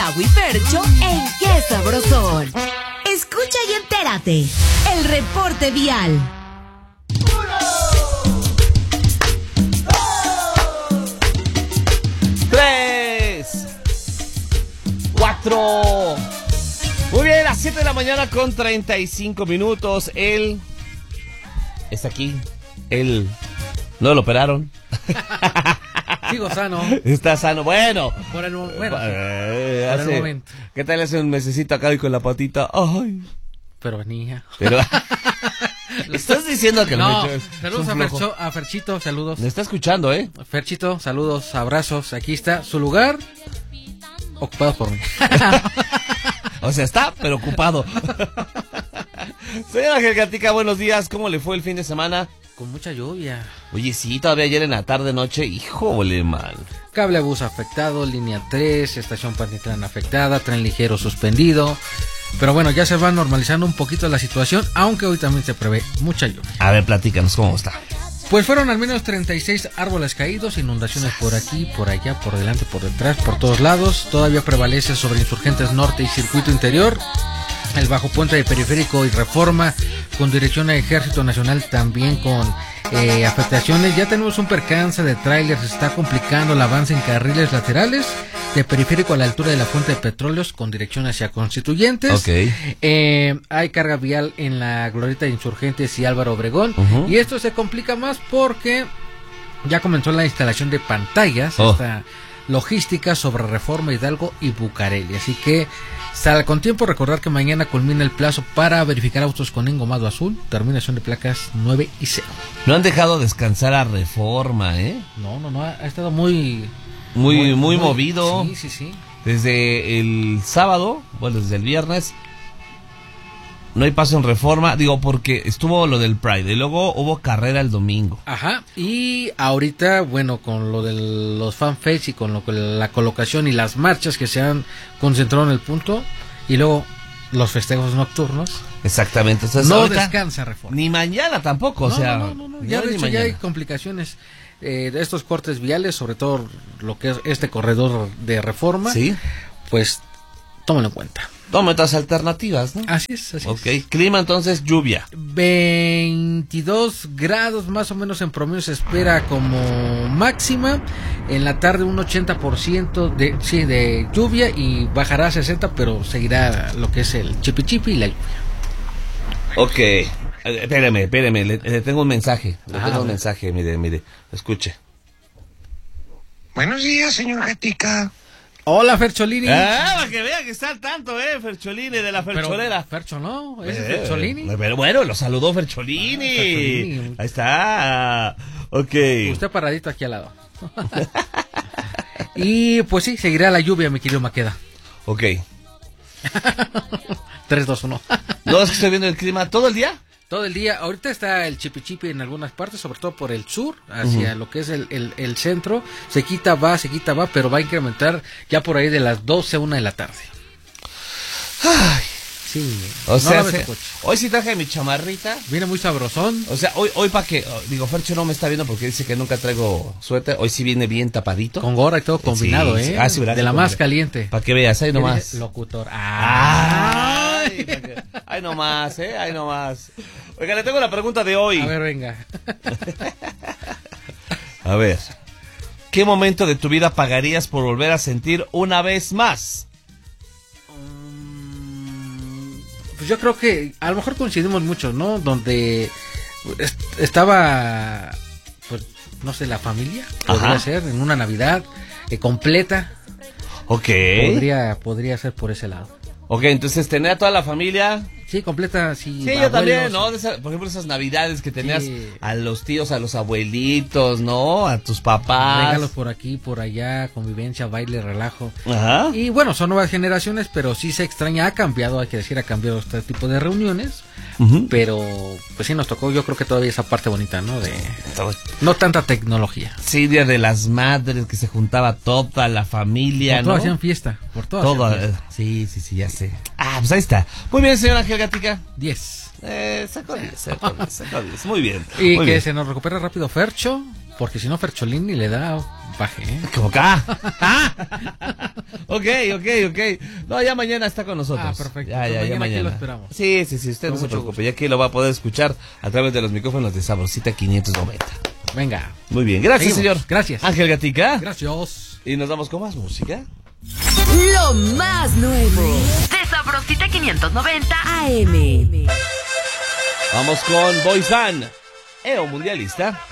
Tavo y Fercho en Qué Sabrosón. Escucha y entérate. El reporte vial. 3, 4. Muy bien, a las 7 de la mañana con 35 minutos. Él está aquí. Él no lo operaron. Sigo sano. Está sano. Bueno. Por el momento. ¿Qué tal hace un mesecito acá y con la patita? Ay. Pero venía. Pero estás diciendo que no. Saludos a Ferchito, saludos. Me está escuchando, ¿eh? Ferchito, saludos, abrazos. Aquí está su lugar. Ocupado por mí. O sea, está, pero ocupado. Señora Gelgatica, buenos días. ¿Cómo le fue el fin de semana? Con mucha lluvia. Oye, sí, todavía ayer en la tarde, noche. Híjole, mal. Cable bus afectado, línea 3, estación Pantitlán afectada, tren ligero suspendido. Pero bueno, ya se va normalizando un poquito la situación, aunque hoy también se prevé mucha lluvia. A ver, platícanos cómo está. Pues fueron al menos 36 árboles caídos, inundaciones por aquí, por allá, por delante, por detrás, por todos lados. Todavía prevalece sobre Insurgentes Norte y Circuito Interior. El Bajo Puente de Periférico y Reforma, con dirección a Ejército Nacional, también con afectaciones. Ya tenemos un percance de tráiler, se está complicando el avance en carriles laterales de Periférico a la altura de la Fuente de Petróleos, con dirección hacia Constituyentes. Okay. Hay carga vial en la Glorieta de Insurgentes y Álvaro Obregón. Y esto se complica más porque ya comenzó la instalación de pantallas, esta logística sobre Reforma, Hidalgo y Bucareli. Así que sal con tiempo. Recordar que mañana culmina el plazo para verificar autos con engomado azul, terminación de placas 9 y 0. No han dejado descansar a Reforma, ¿eh? No, ha estado muy movido. Sí. Desde el sábado, bueno, desde el viernes, no hay paso en Reforma, digo, porque estuvo lo del Pride y luego hubo carrera el domingo. Ajá, y ahorita, bueno, con lo de los fanfests y con la colocación y las marchas que se han concentrado en el punto, y luego los festejos nocturnos. Exactamente. Entonces, no descansa Reforma. Ni mañana tampoco, o sea. No. Ya de hecho ya hay complicaciones de estos cortes viales, sobre todo lo que es este corredor de Reforma. Sí. Pues tómenlo en cuenta. Toma otras alternativas, ¿no? Así es. Ok, clima entonces, lluvia. 22 grados más o menos en promedio se espera como máxima. En la tarde un 80% de lluvia y bajará a 60, pero seguirá lo que es el chipi y la lluvia. Ok, espéreme, le tengo un mensaje. Mire, escuche. Buenos días, señor Gatica. Hola, Fercholini. Para que vea que está al tanto, Fercholini, de la Fercholera. Pero Fercho no, es Fercholini. Pero bueno, lo saludó Fercholini. Fercholini. Ahí está. Ok. Usted paradito aquí al lado. Y pues sí, seguirá la lluvia, mi querido Maqueda. Ok. 3, 2, 1. ¿No es que estoy viendo el clima todo el día? Todo el día. Ahorita está el chipi en algunas partes, sobre todo por el sur, hacia lo que es el centro. Se quita, va, pero va a incrementar ya por ahí de las 12 a 1 de la tarde. Ay. Sí. O sea, hoy sí traje mi chamarrita. Viene muy sabrosón. O sea, hoy para que, digo, Fercho no me está viendo porque dice que nunca traigo suéter. Hoy sí viene bien tapadito. Con gorra y todo combinado, sí. Sí, ¿verdad? De la más caliente. Para que veas, ahí nomás. Locutor. Ay, nomás, ahí nomás. Oiga, le tengo la pregunta de hoy. A ver, venga. A ver. ¿Qué momento de tu vida pagarías por volver a sentir una vez más? Pues yo creo que a lo mejor coincidimos mucho, ¿no? Donde estaba, pues, no sé, la familia. Podría ser en una Navidad completa. Ok. Podría ser por ese lado. Ok, entonces tener a toda la familia. Sí, completa, sí. Sí, yo también, ¿no? Por ejemplo, esas navidades que tenías a los tíos, a los abuelitos, ¿no? A tus papás. Regalos por aquí, por allá, convivencia, baile, relajo. Ajá. Y bueno, son nuevas generaciones, pero sí se extraña, ha cambiado este tipo de reuniones. Pero pues sí nos tocó, yo creo que todavía esa parte bonita, ¿no? De no tanta tecnología. Sí, Día de las Madres, que se juntaba toda la familia, por ¿no? Hacían fiesta, por todas. Sí, ya sé. Pues ahí está. Muy bien, señora Ángel Gatica. 10. Sacó 10. Muy bien. Y muy que bien. se nos recupere rápido Fercho, Porque si no, Fercholini le da baje, ¿eh? Como acá. Ok. No, ya mañana está con nosotros. Ah, perfecto. Ya mañana. Aquí lo esperamos. Sí, usted Con no se mucho preocupe. Ya que lo va a poder escuchar a través de los micrófonos de Sabrosita 590. Venga. Muy bien, gracias, Seguimos. señor. Gracias. Ángel Gatica. Gracias. Y nos vamos con más música. Lo más nuevo de Sabrosita 590 AM. Vamos con Boyzan, Mundialista.